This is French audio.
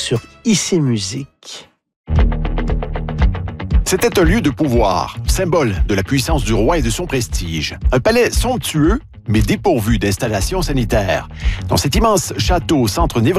sur IC Musique. C'était un lieu de pouvoir, symbole de la puissance du roi et de son prestige. Un palais somptueux, mais dépourvu d'installations sanitaires. Dans cet immense château au centre névralgique